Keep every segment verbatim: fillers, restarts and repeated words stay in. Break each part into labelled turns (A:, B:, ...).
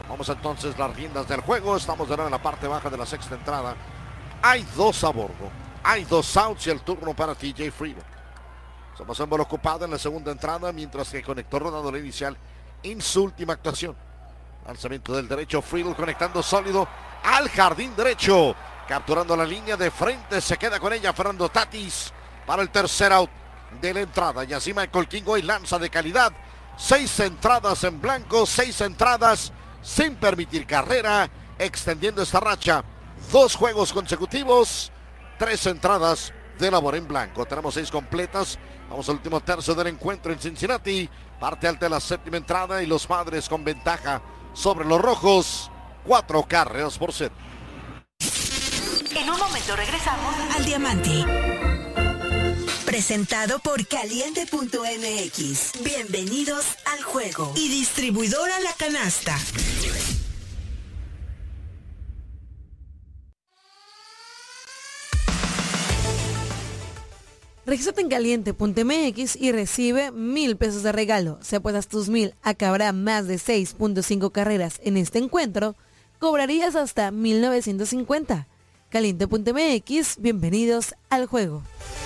A: Vamos entonces las riendas del juego. Estamos de nuevo en la parte baja de la sexta entrada. Hay dos a bordo. Hay dos outs y el turno para T J Friedl. Somos en bola ocupado en la segunda entrada, mientras que conectó rodando la inicial en su última actuación. Lanzamiento del derecho, Friedl conectando sólido al jardín derecho. Capturando la línea de frente, se queda con ella Fernando Tatis para el tercer out de la entrada. Y así Michael King hoy lanza de calidad. Seis entradas en blanco, seis entradas sin permitir carrera, extendiendo esta racha. Dos juegos consecutivos, tres entradas de labor en blanco. Tenemos seis completas. Vamos al último tercio del encuentro en Cincinnati. Parte alta de la séptima entrada y los Padres con ventaja sobre los Rojos. Cuatro carreras por cero.
B: En un momento regresamos
C: al Diamante. Presentado por Caliente punto M X. Bienvenidos al juego. Y distribuidora La Canasta.
D: Regístrate en Caliente punto M X y recibe mil pesos de regalo. Si apuestas tus mil a que habrá más de seis punto cinco carreras en este encuentro, cobrarías hasta mil novecientos cincuenta. Caliente punto M X, bienvenidos al juego.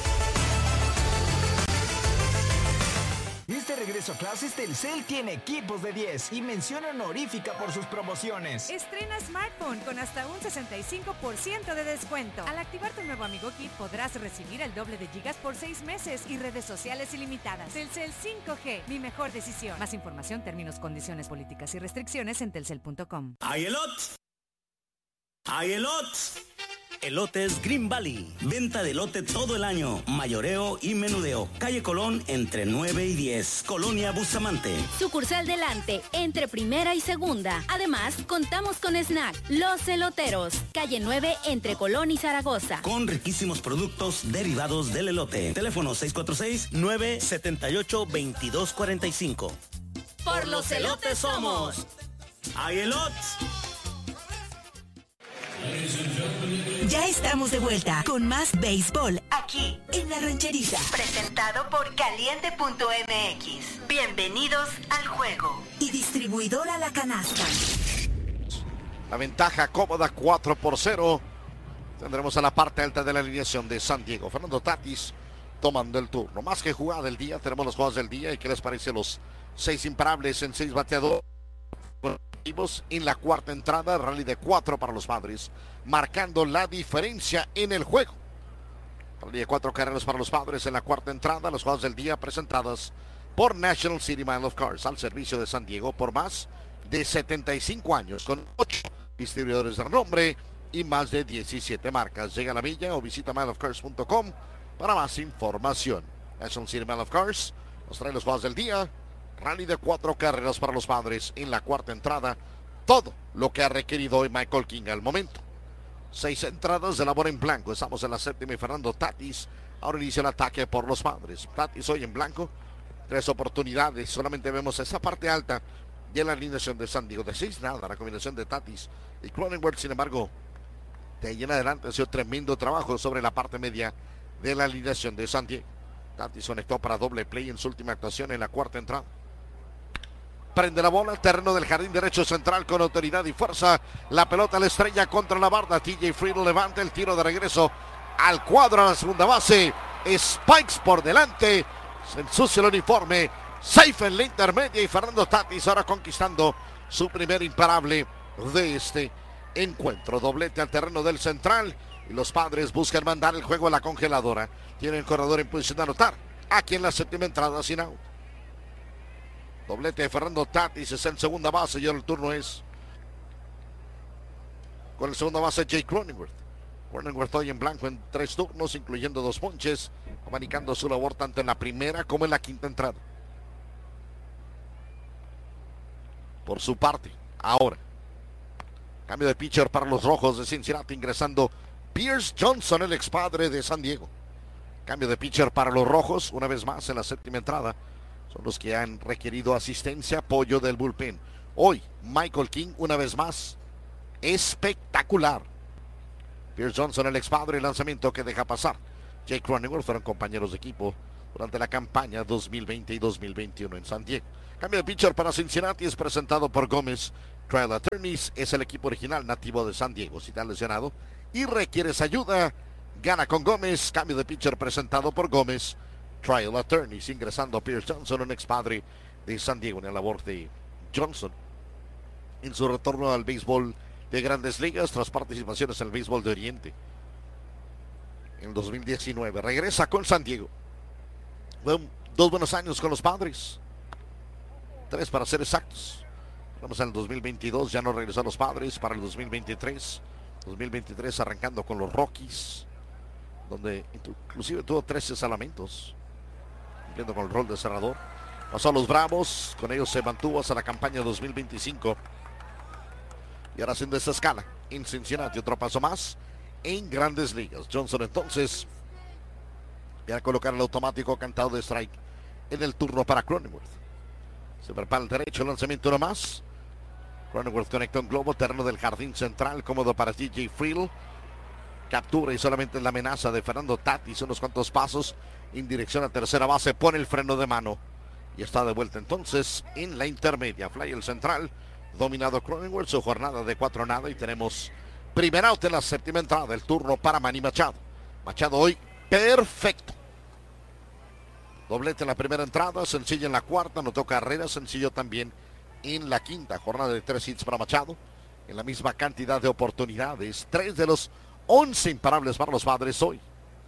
E: Este regreso a clases, Telcel tiene equipos de diez y mención honorífica por sus promociones.
F: Estrena smartphone con hasta un sesenta y cinco por ciento de descuento. Al activar tu nuevo Amigo Kit podrás recibir el doble de gigas por seis meses y redes sociales ilimitadas. Telcel cinco G, mi mejor decisión. Más información, términos, condiciones, políticas y restricciones en telcel punto com.
G: ¡Hay elot! ¡Hay elot! Elotes Green Valley. Venta de elote todo el año. Mayoreo y menudeo. Calle Colón entre nueve y diez. Colonia Bustamante.
H: Sucursal Delante, entre primera y segunda. Además, contamos con snack. Los Eloteros. Calle nueve entre Colón y Zaragoza.
G: Con riquísimos productos derivados del elote. Teléfono seis cuatro seis, nueve siete ocho, dos dos cuatro cinco.
H: Por los elotes somos.
G: ¡Hay elot!
C: Ya estamos de vuelta con más béisbol aquí en La Rancherita.
B: Presentado por Caliente punto M X. Bienvenidos al juego.
C: Y distribuidora La Canasta.
A: La ventaja cómoda, cuatro por cero. Tendremos a la parte alta de la alineación de San Diego. Fernando Tatis tomando el turno. Más que jugada del día, tenemos los juegos del día. ¿Y qué les parece los seis imparables en seis bateadores? En la cuarta entrada, rally de cuatro para los Padres, marcando la diferencia en el juego. Rally de cuatro carreras para los Padres en la cuarta entrada. Los juegos del día presentados por National City Mile of Cars, al servicio de San Diego por más de setenta y cinco años, con ocho distribuidores de renombre y más de diecisiete marcas. Llega a la milla o visita mile of cars punto com para más información. National City Mile of Cars nos trae los juegos del día. Rally de cuatro carreras para los Padres en la cuarta entrada. Todo lo que ha requerido hoy Michael King al momento. Seis entradas de labor en blanco. Estamos en la séptima y Fernando Tatis ahora inicia el ataque por los Padres. Tatis hoy en blanco. Tres oportunidades. Solamente vemos esa parte alta de la alineación de San Diego. De seis nada. La combinación de Tatis y Cronenworth, sin embargo, de ahí en adelante ha sido tremendo trabajo sobre la parte media de la alineación de San Diego. Tatis conectó para doble play en su última actuación en la cuarta entrada. Prende la bola, terreno del jardín derecho central con autoridad y fuerza. La pelota la estrella contra la barda. T J Friedl levanta el tiro de regreso al cuadro a la segunda base. Spikes por delante. Se ensucia el uniforme. Safe en la intermedia y Fernando Tatis ahora conquistando su primer imparable de este encuentro. Doblete al terreno del central y los Padres buscan mandar el juego a la congeladora. Tienen corredor en posición de anotar. Aquí en la séptima entrada sin out. Doblete de Fernando Tatis, es en segunda base y ahora el turno es con el segunda base Jake Cronenworth. Cronenworth hoy en blanco en tres turnos, incluyendo dos ponches, abanicando su labor tanto en la primera como en la quinta entrada. Por su parte, ahora, cambio de pitcher para los Rojos de Cincinnati, ingresando Pierce Johnson, el expadre de San Diego. Cambio de pitcher para los Rojos, una vez más en la séptima entrada. Son los que han requerido asistencia, apoyo del bullpen. Hoy, Michael King, una vez más, espectacular. Pierce Johnson, el expadre, el lanzamiento que deja pasar. Jake Cronenworth fueron compañeros de equipo durante la campaña dos mil veinte y dos mil veintiuno en San Diego. Cambio de pitcher para Cincinnati es presentado por Gómez Trial Attorneys es el equipo original nativo de San Diego. Si te has lesionado y requieres ayuda, gana con Gómez. Cambio de pitcher presentado por Gómez. Trial Attorneys, ingresando a Pierce Johnson, un ex padre de San Diego en la labor de Johnson en su retorno al béisbol de Grandes Ligas tras participaciones en el béisbol de Oriente. En dos mil diecinueve regresa con San Diego. Fue dos buenos años con los Padres. Tres para ser exactos. Vamos en el dos mil veintidós, ya no regresó a los Padres. Para el dos mil veintitrés. dos mil veintitrés arrancando con los Rockies, donde inclusive tuvo trece salvamentos, cumpliendo con el rol de cerrador. Pasó a los Bravos, con ellos se mantuvo hasta la campaña dos mil veinticinco. Y ahora haciendo esta escala en Cincinnati, otro paso más en Grandes Ligas. Johnson entonces va a colocar el automático cantado de strike en el turno para Cronenworth. Se prepara el derecho, el lanzamiento uno más. Cronenworth conecta un globo, terreno del jardín central, cómodo para T J Friel. Captura y solamente la amenaza de Fernando Tatis, unos cuantos pasos en dirección a tercera base, pone el freno de mano y está de vuelta entonces en la intermedia. Fly el central, dominado Cronenworth, su jornada de cuatro nada y tenemos primer out en la séptima entrada, el turno para Manny Machado. Machado hoy perfecto. Doblete en la primera entrada, sencillo en la cuarta, anotó carrera, sencillo también en la quinta. Jornada de tres hits para Machado, en la misma cantidad de oportunidades. Tres de los once imparables para los Padres hoy.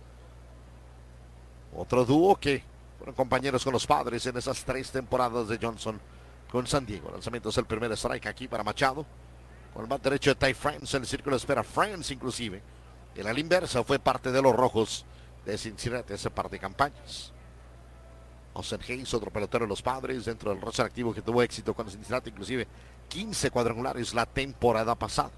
A: Otro dúo que fueron compañeros con los Padres en esas tres temporadas de Johnson con San Diego. Lanzamiento es el primer strike aquí para Machado. Con el bat derecho de Ty France, en el círculo espera France inclusive. En la inversa fue parte de los Rojos de Cincinnati ese par de campañas. Austin Hayes, otro pelotero de los Padres, dentro del roster activo que tuvo éxito con Cincinnati, inclusive quince cuadrangulares la temporada pasada.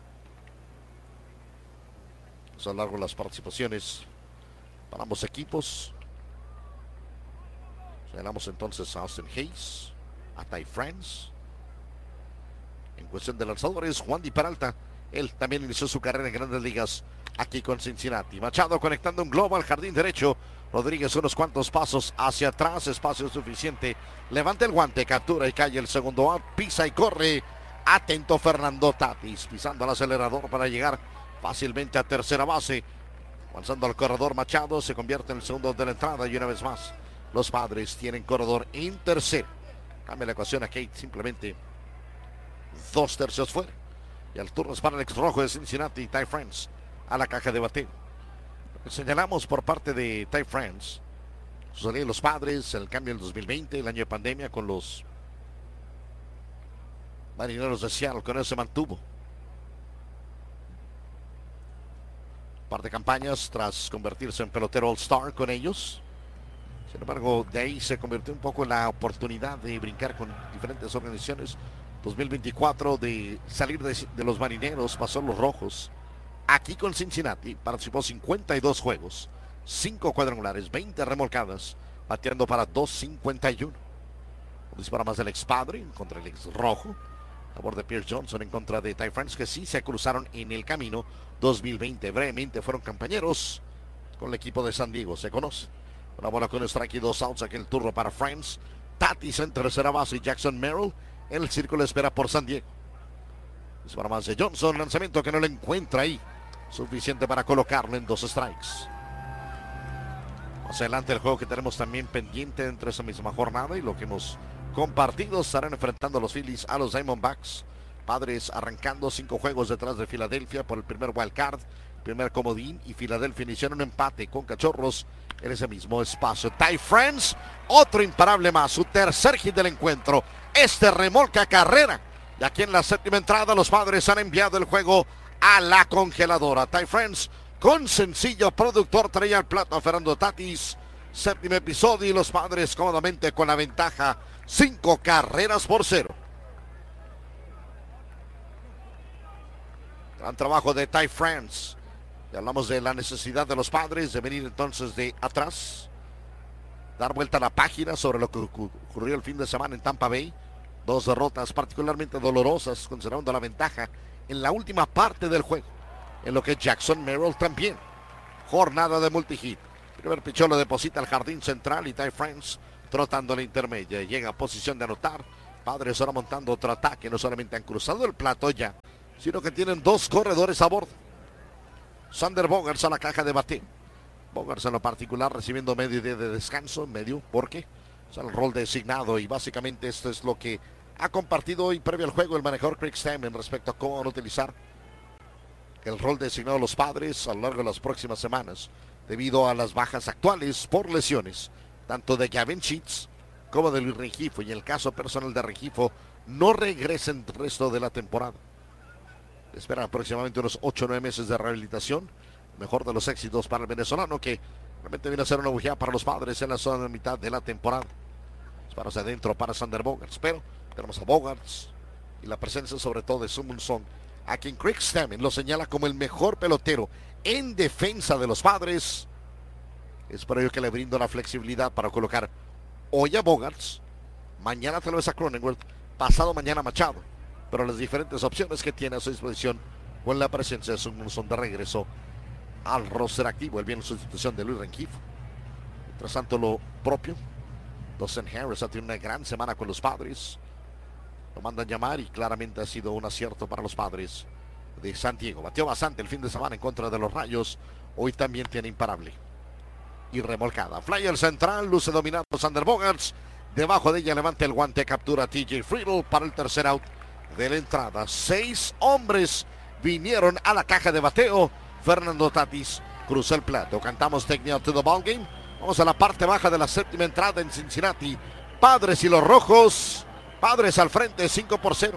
A: Son largo las participaciones para ambos equipos. Señalamos entonces a Austin Hayes, a Ty France. En cuestión de lanzadores, Juan Di Peralta, él también inició su carrera en Grandes Ligas aquí con Cincinnati. Machado conectando un globo al jardín derecho. Rodríguez unos cuantos pasos hacia atrás, espacio suficiente. Levanta el guante, captura y cae el segundo out, pisa y corre. Atento Fernando Tatis, pisando el acelerador para llegar fácilmente a tercera base. Avanzando al corredor Machado, se convierte en el segundo de la entrada y una vez más los Padres tienen corredor en tercero. Cambia la ecuación a Kate, simplemente dos tercios fuera. Y al turno es para el ex rojo de Cincinnati, Ty France, a la caja de bateo. Señalamos por parte de Ty France, su salida de los Padres, el cambio en el dos mil veinte, el año de pandemia con los Marineros de Seattle, con eso se mantuvo. Un par de campañas tras convertirse en pelotero All-Star con ellos. Sin embargo, de ahí se convirtió un poco en la oportunidad de brincar con diferentes organizaciones. dos mil veinticuatro de salir de, de los Marineros, pasó a los Rojos. Aquí con Cincinnati participó cincuenta y dos juegos, cinco cuadrangulares, veinte remolcadas, bateando para dos cincuenta y uno. Un disparo más del ex padre contra el ex rojo. A favor de Pierce Johnson en contra de Ty France, que sí se cruzaron en el camino dos mil veinte. Brevemente fueron compañeros con el equipo de San Diego, se conoce. Una bola con strike y dos outs, aquí el turno para France. Tatis en tercera base y Jackson Merrill en el círculo de espera por San Diego. Disparo más de Johnson, lanzamiento que no lo encuentra ahí. Suficiente para colocarlo en dos strikes. Más adelante el juego que tenemos también pendiente dentro de esa misma jornada y lo que hemos compartido, estarán enfrentando a los Phillies a los Diamondbacks. Padres arrancando cinco juegos detrás de Filadelfia por el primer wild card, primer comodín, y Filadelfia inició un empate con Cachorros en ese mismo espacio. Ty France, otro imparable más, su tercer hit del encuentro. Este remolca carrera. Y aquí en la séptima entrada los Padres han enviado el juego a la congeladora. Ty France con sencillo productor traía al plato a Fernando Tatis. Séptimo episodio y los Padres cómodamente con la ventaja. Cinco carreras por cero. Gran trabajo de Ty France. Y hablamos de la necesidad de los Padres de venir entonces de atrás. Dar vuelta a la página sobre lo que ocurrió el fin de semana en Tampa Bay. Dos derrotas particularmente dolorosas, considerando la ventaja en la última parte del juego. En lo que Jackson Merrill también. Jornada de multihit. Primer pichón lo deposita al jardín central y Ty France trotando la intermedia. Llega a posición de anotar Padres ahora montando otro ataque. No solamente han cruzado el plato ya, sino que tienen dos corredores a bordo. Sander Bogaerts a la caja de bateo. Bogaerts en lo particular recibiendo medio día de descanso, medio, porque es el rol designado y básicamente esto es lo que ha compartido hoy previo al juego el manejador Craig Stammen respecto a cómo van a utilizar el rol designado de los Padres a lo largo de las próximas semanas, debido a las bajas actuales por lesiones, tanto de Gavin Sheets como de Luis Rengifo, y en el caso personal de Rengifo, no regresa en el resto de la temporada. Esperan aproximadamente unos ocho o nueve meses de rehabilitación, mejor de los éxitos para el venezolano, que realmente viene a ser una bujía para los Padres en la zona de mitad de la temporada. Para hacia adentro para Sander Bogaerts, pero tenemos a Bogaerts y la presencia sobre todo de Sung-Moon Song, a quien Craig Stammen lo señala como el mejor pelotero en defensa de los Padres. Es por ello que le brindo la flexibilidad para colocar hoy a Bogaerts, mañana tal vez a Cronenworth, pasado mañana a Machado, pero las diferentes opciones que tiene a su disposición con la presencia de Sung-Moon Song de regreso al roster activo, el bien en sustitución de Luis Rengifo. Mientras tanto, lo propio, Dawson Harris ha tenido una gran semana con los Padres. Lo mandan llamar y claramente ha sido un acierto para los Padres de San Diego. Bateó bastante el fin de semana en contra de los Rayos. Hoy también tiene imparable y remolcada. Flyer central, luce dominando Sander Bogaerts. Debajo de ella levanta el guante, captura a T J Friedl para el tercer out de la entrada. Seis hombres vinieron a la caja de bateo. Fernando Tatis cruzó el plato. Cantamos Take Me Out to the Ball Game. Vamos a la parte baja de la séptima entrada en Cincinnati. Padres y los Rojos. Padres al frente, cinco por cero.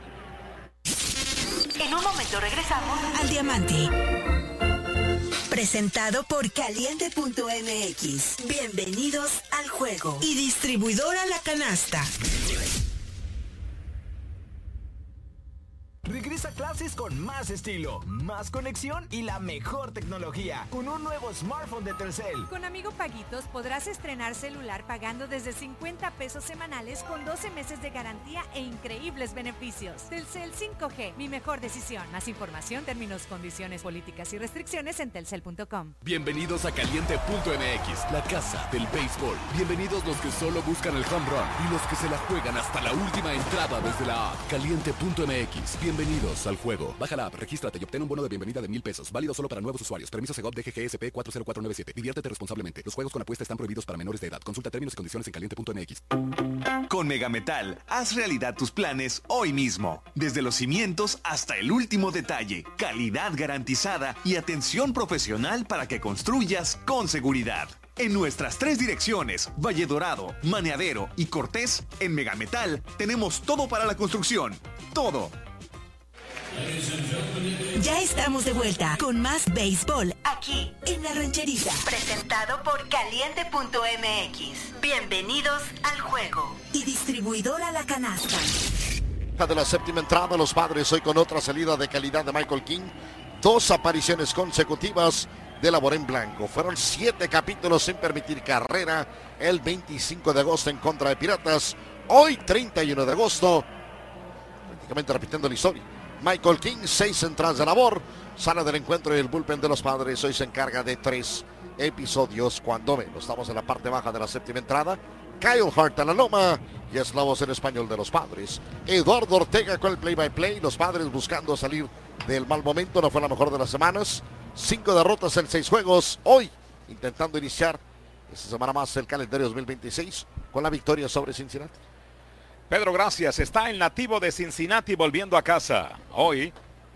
B: En un momento regresamos
C: al Diamante. Presentado por Caliente punto M X. Bienvenidos al juego. Y distribuidora La Canasta.
E: Regresa a clases con más estilo, más conexión y la mejor tecnología, con un nuevo smartphone de Telcel.
F: Con Amigo Paguitos podrás estrenar celular pagando desde cincuenta pesos semanales con doce meses de garantía e increíbles beneficios. Telcel cinco G, mi mejor decisión. Más información, términos, condiciones, políticas y restricciones en telcel punto com.
I: Bienvenidos a Caliente punto M X, la casa del béisbol. Bienvenidos los que solo buscan el home run y los que se la juegan hasta la última entrada desde la app. Caliente punto M X. Bienvenidos al juego. Baja la app, regístrate y obtén un bono de bienvenida de mil pesos. Válido solo para nuevos usuarios. Permiso Segov D G G S P cuatro cero cuatro nueve siete. Diviértete responsablemente. Los juegos con apuesta están prohibidos para menores de edad. Consulta términos y condiciones en caliente punto M X.
J: Con Megametal, haz realidad tus planes hoy mismo. Desde los cimientos hasta el último detalle. Calidad garantizada y atención profesional para que construyas con seguridad. En nuestras tres direcciones, Valle Dorado, Maneadero y Cortés, en Megametal tenemos todo para la construcción. Todo.
C: Ya estamos de vuelta con más béisbol
B: aquí
C: en La Rancherita.
B: Presentado por Caliente punto M X. Bienvenidos al juego.
C: Y distribuidora La Canasta.
A: De la séptima entrada, los Padres hoy con otra salida de calidad de Michael King. Dos apariciones consecutivas de labor en blanco. Fueron siete capítulos sin permitir carrera el veinticinco de agosto en contra de Piratas. Hoy, treinta y uno de agosto, prácticamente repitiendo la historia. Michael King, seis entradas de labor, sale del encuentro y el bullpen de los Padres hoy se encarga de tres episodios cuando menos. Estamos en la parte baja de la séptima entrada. Kyle Hart a la loma y es la voz en español de los Padres. Eduardo Ortega con el play-by-play. Los Padres buscando salir del mal momento, no fue la mejor de las semanas. Cinco derrotas en seis juegos. Hoy intentando iniciar esta semana más el calendario dos mil veintiséis con la victoria sobre Cincinnati.
K: Pedro, gracias. Está el nativo de Cincinnati volviendo a casa. Hoy,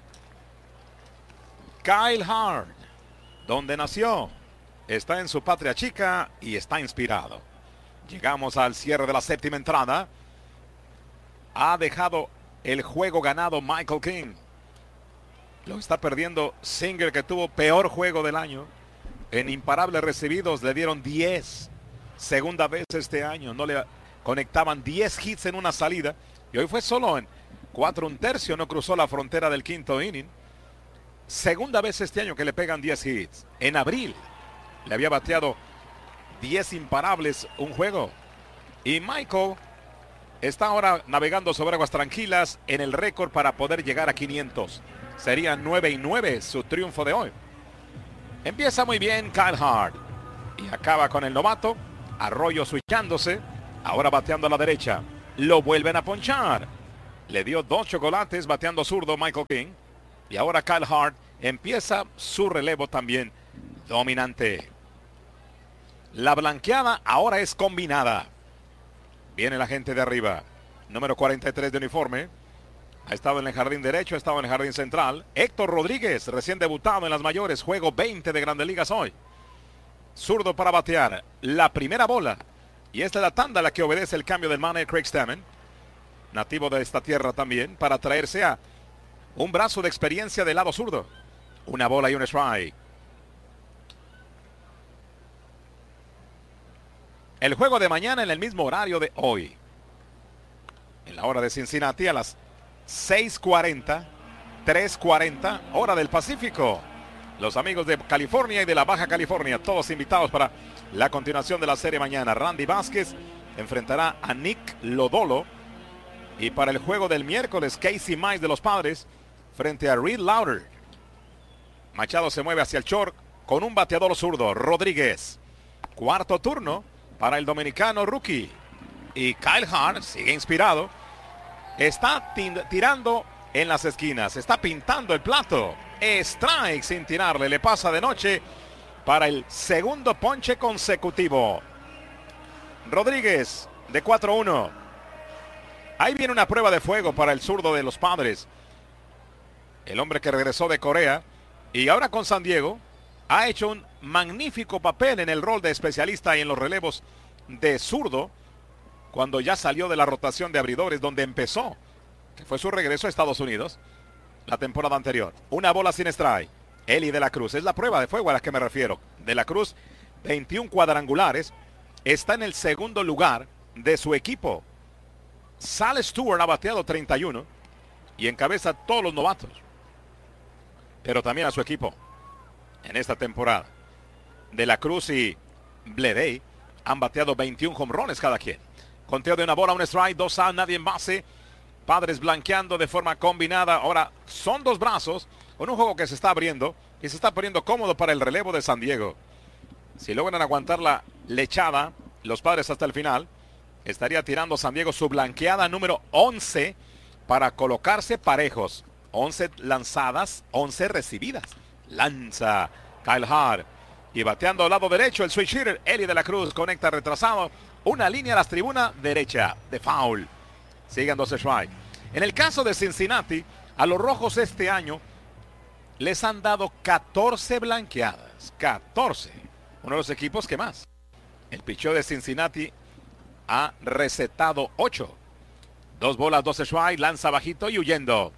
K: Kyle Hart, donde nació, está en su patria chica y está inspirado. Llegamos al cierre de la séptima entrada. Ha dejado el juego ganado Michael King. Lo está perdiendo Singer, que tuvo peor juego del año. En imparables recibidos le dieron diez. Segunda vez este año. No le conectaban diez hits en una salida. Y hoy fue solo en cuatro un tercio. No cruzó la frontera del quinto inning. Segunda vez este año que le pegan diez hits. En abril le había bateado diez imparables un juego. Y Michael está ahora navegando sobre aguas tranquilas en el récord para poder llegar a quinientos. Sería nueve y nueve su triunfo de hoy. Empieza muy bien Kyle Hart y acaba con el novato Arroyo switchándose, ahora bateando a la derecha. lo vuelven a ponchar. Le dio dos chocolates bateando zurdo Michael King. Y ahora Kyle Hart empieza su relevo también dominante. La blanqueada ahora es combinada. Viene la gente de arriba. Número cuarenta y tres de uniforme. Ha estado en el jardín derecho, ha estado en el jardín central. Héctor Rodríguez, recién debutado en las mayores. Juego veinte de Grandes Ligas hoy. Zurdo para batear. La primera bola. Y esta es la tanda a la que obedece el cambio del manager Craig Stammen. Nativo de esta tierra también. Para traerse a un brazo de experiencia del lado zurdo. Una bola y un strike. El juego de mañana en el mismo horario de hoy. En la hora de Cincinnati a las seis cuarenta, tres cuarenta, hora del Pacífico. Los amigos de California y de la Baja California, todos invitados para la continuación de la serie mañana. Randy Vázquez enfrentará a Nick Lodolo. Y para el juego del miércoles, Casey Mize de los Padres frente a Reed Lauder. Machado se mueve hacia el short con un bateador zurdo, Rodríguez. Cuarto turno para el dominicano rookie. Y Kyle Hart sigue inspirado. Está tirando en las esquinas. Está pintando el plato. Strike sin tirarle. Le pasa de noche para el segundo ponche consecutivo. Rodríguez de cuatro uno. Ahí viene una prueba de fuego para el zurdo de los Padres. El hombre que regresó de Corea y ahora con San Diego ha hecho un magnífico papel en el rol de especialista y en los relevos de zurdo. Cuando ya salió de la rotación de abridores donde empezó, que fue su regreso a Estados Unidos la temporada anterior. Una bola sin strike. Eli de la Cruz, es la prueba de fuego a la que me refiero. De la Cruz, veintiún cuadrangulares, está en el segundo lugar de su equipo. Sal Stewart ha bateado treinta y uno y encabeza a todos los novatos, pero también a su equipo en esta temporada. De la Cruz y Bleday han bateado veintiún jonrones cada quien. Conteo de una bola, un strike, dos out, nadie en base. Padres blanqueando de forma combinada. Ahora son dos brazos con un juego que se está abriendo y se está poniendo cómodo para el relevo de San Diego. Si logran aguantar la lechada los Padres hasta el final, estaría tirando San Diego su blanqueada número once para colocarse parejos. once lanzadas, once recibidas. Lanza Kyle Hart y bateando al lado derecho el switch hitter Eli de la Cruz conecta retrasado. Una línea a la tribuna derecha de foul. Siguen dos strike. En el caso de Cincinnati, a los rojos este año les han dado catorce blanqueadas. catorce. Uno de los equipos que más. El picheo de Cincinnati ha recetado ocho. Dos bolas, dos strike, lanza bajito y huyendo.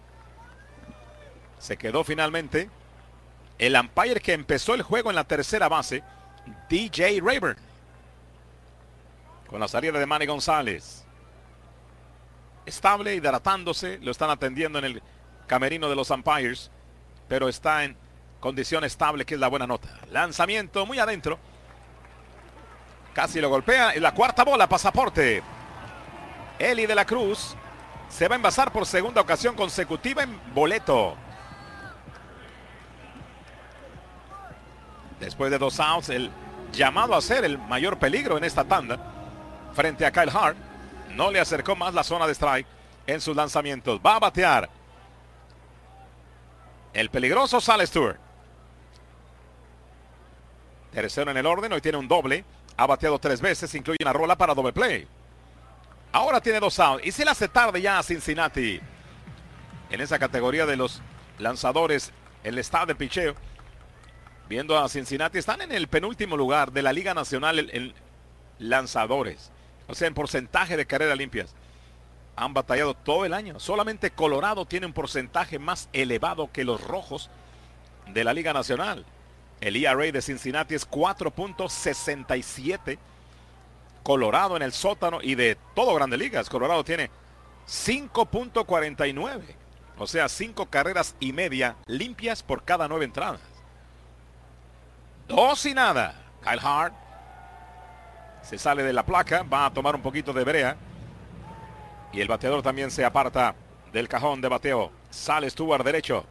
K: Se quedó finalmente el umpire que empezó el juego en la tercera base, D J Rayburn. Con la salida de Manny González. Estable, hidratándose, lo están atendiendo en el camerino de los umpires, pero está en condición estable, que es la buena nota. Lanzamiento muy adentro. Casi lo golpea. En la cuarta bola, pasaporte. Eli de la Cruz se va a envasar por segunda ocasión consecutiva en boleto. Después de dos outs, el llamado a ser el mayor peligro en esta tanda frente a Kyle Hart, no le acercó más la zona de strike en sus lanzamientos. Va a batear el peligroso Sal Stewart. Tercero en el orden, hoy tiene un doble. Ha bateado tres veces, incluye una rola para doble play. Ahora tiene dos outs. Y se le hace tarde ya a Cincinnati. En esa categoría de los lanzadores, el estado de picheo. Viendo a Cincinnati, están en el penúltimo lugar de la Liga Nacional en, en lanzadores. O sea, en porcentaje de carreras limpias. Han batallado todo el año. Solamente Colorado tiene un porcentaje más elevado que los rojos de la Liga Nacional. El E R A de Cincinnati es cuatro punto sesenta y siete. Colorado en el sótano y de todo Grandes Ligas. Colorado tiene cinco punto cuarenta y nueve. O sea, cinco carreras y media limpias por cada nueve entradas. Dos y nada. Kyle Hart se sale de la placa. Va a tomar un poquito de brea. Y el bateador también se aparta del cajón de bateo. Sale Stewart derecho.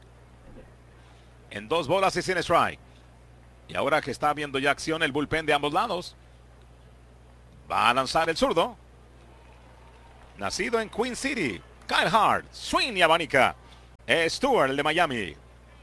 K: En dos bolas y sin strike. Y ahora que está viendo ya acción el bullpen de ambos lados. Va a lanzar el zurdo. nacido en Queen City. Kyle Hart, swing y abanica. Stewart, el de Miami.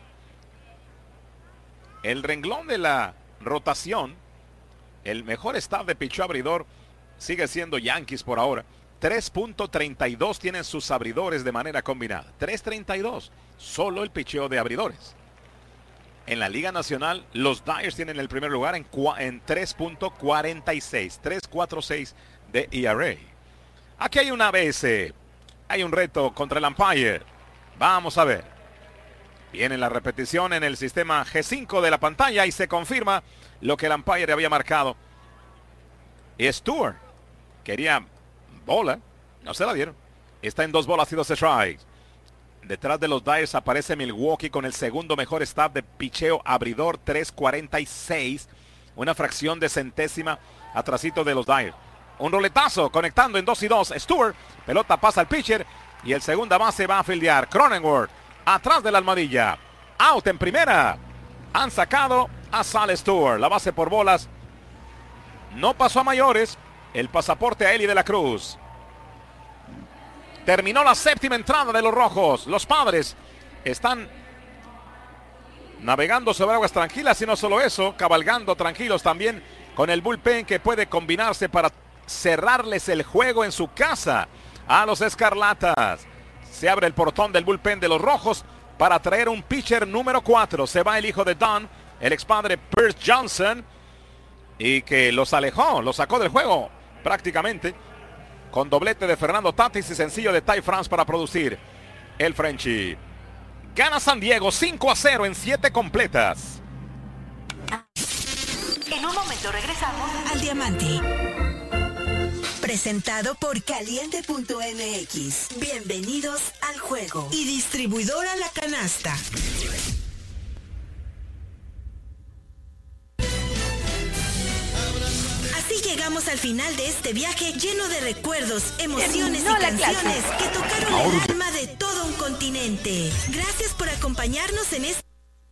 K: El renglón de la rotación, el mejor staff de picheo abridor sigue siendo Yankees por ahora. tres punto treinta y dos tienen sus abridores de manera combinada. tres punto treinta y dos. Solo el picheo de abridores. En la Liga Nacional, los Dyers tienen el primer lugar en, en tres punto cuarenta y seis. tres punto cuarenta y seis de E R A. Aquí hay una A B. Hay un reto contra el umpire. Vamos a ver. Viene la repetición en el sistema G cinco de la pantalla y se confirma lo que el umpire había marcado. Y Stewart quería bola, no se la dieron. Está en dos bolas y dos strikes. Detrás de los Dyers aparece Milwaukee con el segundo mejor staff de picheo abridor, tres punto cuarenta y seis. Una fracción de centésima atrasito de los Dyers. Un roletazo conectando en dos y dos. Stewart, pelota pasa al pitcher y el segunda base va a fildear. Cronenworth atrás de la almohadilla. Out en primera. Han sacado a Sal Stewart. La base por bolas. No pasó a mayores. El pasaporte a Eli de la Cruz. Terminó la séptima entrada de los rojos. Los Padres están navegando sobre aguas tranquilas y no solo eso, cabalgando tranquilos también con el bullpen que puede combinarse para cerrarles el juego en su casa a los Escarlatas. Se abre el portón del bullpen de los rojos para traer un pitcher número cuatro. Se va el hijo de Don, el expadre Pierce Johnson, y que los alejó, los sacó del juego prácticamente, con doblete de Fernando Tatis y sencillo de Ty France para producir el Frenchie. Gana San Diego cinco a cero en siete completas.
B: En un momento regresamos
C: al Diamante. Presentado por Caliente punto M X. Bienvenidos al juego. Y distribuidora La Canasta. Así llegamos al final de este viaje lleno de recuerdos, emociones y canciones que tocaron el alma de todo un continente. Gracias por acompañarnos en este...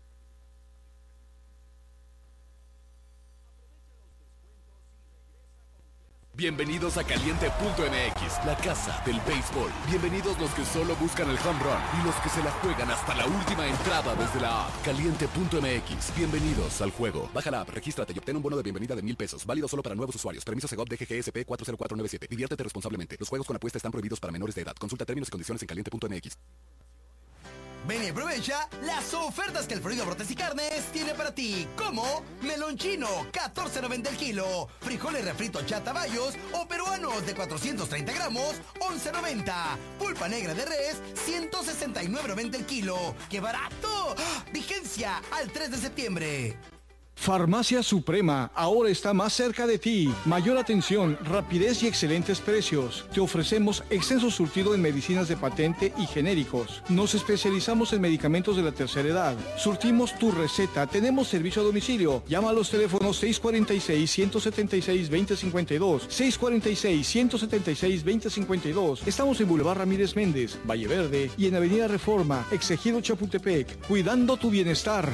I: Bienvenidos a Caliente punto M X, la casa del béisbol. Bienvenidos los que solo buscan el home run y los que se la juegan hasta la última entrada desde la app. Caliente punto M X, bienvenidos al juego. Baja la app, regístrate y obtén un bono de bienvenida de mil pesos. Válido solo para nuevos usuarios. Permiso Segov D G G S P cuatro cero cuatro nueve siete. Diviértete responsablemente. Los juegos con apuesta están prohibidos para menores de edad. Consulta términos y condiciones en Caliente punto M X.
L: Ven y aprovecha las ofertas que Alfredo Brotes y Carnes tiene para ti, como melón chino, catorce noventa el kilo, frijoles refritos chatabayos o peruanos de cuatrocientos treinta gramos, once noventa, pulpa negra de res, ciento sesenta y nueve noventa el kilo. ¡Qué barato! Vigencia al tres de septiembre.
M: Farmacia Suprema, ahora está más cerca de ti. Mayor atención, rapidez y excelentes precios. Te ofrecemos extenso surtido en medicinas de patente y genéricos. Nos especializamos en medicamentos de la tercera edad. Surtimos tu receta, tenemos servicio a domicilio. Llama a los teléfonos seis cuatro seis, uno siete seis, dos cero cinco dos, seis cuatro seis, uno siete seis, dos cero cinco dos. Estamos en Boulevard Ramírez Méndez, Valle Verde y en Avenida Reforma, Exegido Chapultepec. Cuidando tu bienestar.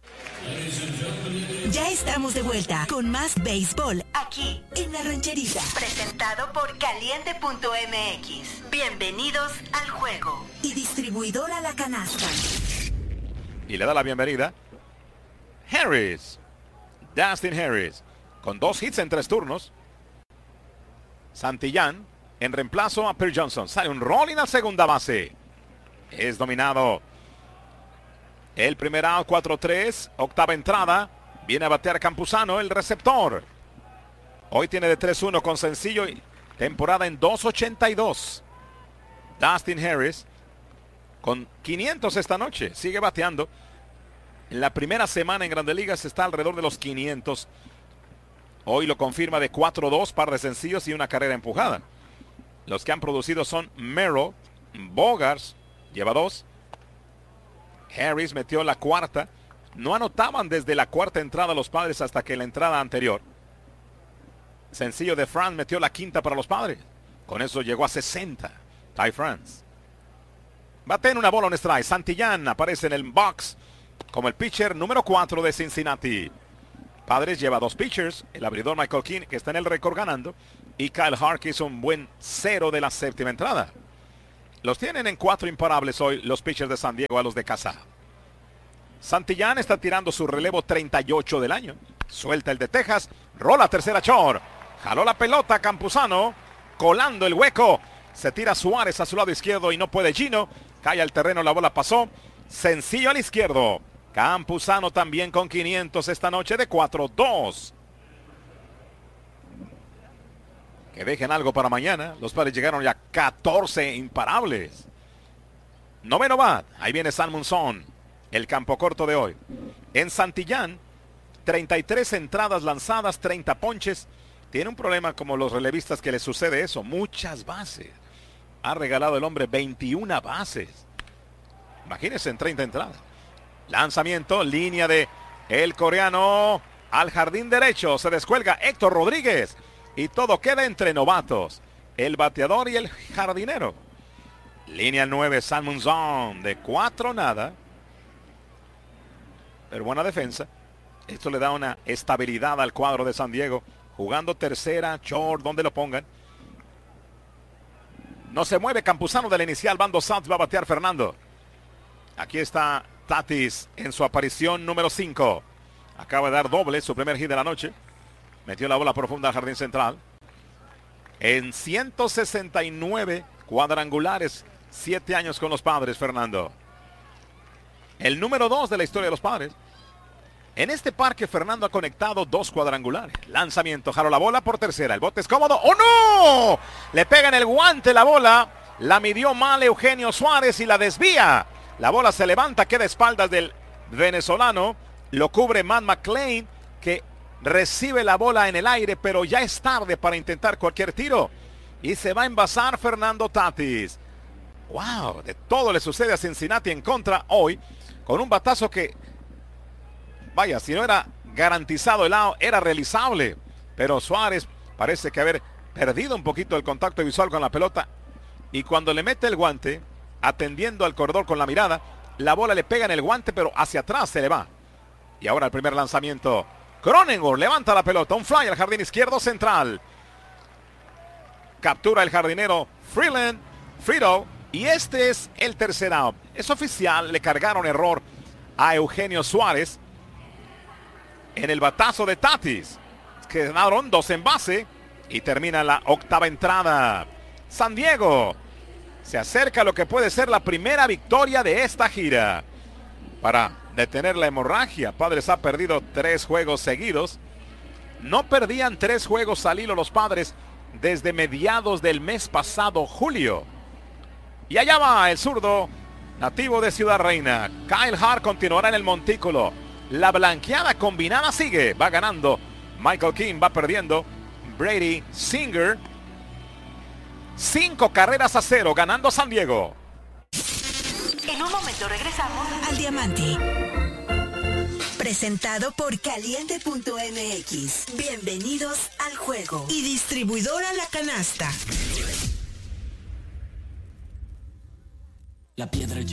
C: Ya estamos de vuelta con más béisbol
B: aquí
C: en La Rancherita.
B: Presentado por Caliente punto M X. Bienvenidos al juego.
C: Y distribuidora La Canasta.
K: Y le da la bienvenida Harris, Dustin Harris, con dos hits en tres turnos. Santillán en reemplazo a Pierce Johnson. Sale un rolling a segunda base. Es dominado. El primer out, cuatro tres, octava entrada. Viene a batear Campuzano, el receptor. Hoy tiene de tres uno con sencillo y temporada en dos ochenta y dos. Dustin Harris con quinientos esta noche. Sigue bateando. En la primera semana en Grandes Ligas está alrededor de los quinientos. Hoy lo confirma de cuatro dos, par de sencillos y una carrera empujada. Los que han producido son Merrill, Bogaerts, lleva dos. Harris metió la cuarta. No anotaban desde la cuarta entrada los Padres hasta que la entrada anterior. Sencillo de France metió la quinta para los Padres. Con eso llegó a sesenta. Ty France. Bate en una bola on strike. Santillán aparece en el box como el pitcher número cuatro de Cincinnati. Padres lleva dos pitchers. El abridor Michael King, que está en el récord ganando. y Kyle Hart hizo un buen cero de la séptima entrada. Los tienen en cuatro imparables hoy los pitchers de San Diego a los de casa. Santillán está tirando su relevo treinta y ocho del año. Suelta el de Texas, rola tercera short. Jaló la pelota Campuzano, colando el hueco. Se tira Suárez a su lado izquierdo y no puede Gino. Cae al terreno, la bola pasó. Sencillo al izquierdo. Campuzano también con quinientos esta noche de cuatro dos. Que dejen algo para mañana. Los Padres llegaron ya catorce imparables. Noveno bat. Ahí viene Salmonson. El campo corto de hoy. En Santillán, treinta y tres entradas lanzadas, treinta ponches. Tiene un problema como los relevistas que le sucede eso. Muchas bases. Ha regalado el hombre veintiuna bases. Imagínense en treinta entradas. Lanzamiento, línea de el coreano al jardín derecho. Se descuelga Héctor Rodríguez. Y todo queda entre novatos. El bateador y el jardinero. Línea nueve, Salmonson. De cuatro nada. Pero buena defensa. Esto le da una estabilidad al cuadro de San Diego. Jugando tercera, short, donde lo pongan. No se mueve Campuzano del inicial. Bando South va a batear Fernando. Aquí está Tatis en su aparición número cinco. Acaba de dar doble, su primer hit de la noche. Metió la bola profunda al jardín central. En ciento sesenta y nueve cuadrangulares. Siete años con los Padres, Fernando. El número dos de la historia de los Padres. En este parque, Fernando ha conectado dos cuadrangulares. Lanzamiento, jaló la bola por tercera. El bote es cómodo. ¡Oh, no! Le pega en el guante la bola. La midió mal Eugenio Suárez y la desvía. La bola se levanta, queda a espaldas del venezolano. Lo cubre Matt McLean, que recibe la bola en el aire, pero ya es tarde para intentar cualquier tiro. Y se va a envasar Fernando Tatis. ¡Wow! De todo le sucede a Cincinnati en contra hoy. Con un batazo que, vaya, si no era garantizado el out, era realizable. Pero Suárez parece que haber perdido un poquito el contacto visual con la pelota. Y cuando le mete el guante, atendiendo al corredor con la mirada, la bola le pega en el guante, pero hacia atrás se le va. Y ahora el primer lanzamiento. Cronenworth levanta la pelota. Un fly al jardín izquierdo central. Captura el jardinero Freeland. Frito. Y este es el tercer out. Es oficial. Le cargaron error a Eugenio Suárez en el batazo de Tatis. Quedaron dos en base. Y termina la octava entrada. San Diego se acerca a lo que puede ser la primera victoria de esta gira. Para detener la hemorragia, Padres ha perdido tres juegos seguidos. No perdían tres juegos al hilo los Padres desde mediados del mes pasado, julio. Y allá va el zurdo, nativo de Ciudad Reina. Kyle Hart continuará en el montículo. La blanqueada combinada sigue. Va ganando Michael King, va perdiendo Brady Singer. Cinco carreras a cero, ganando San Diego.
B: En un momento regresamos
C: al Diamante. Presentado por Caliente punto M X. Bienvenidos al juego. Y distribuidora La Canasta.
N: La piedra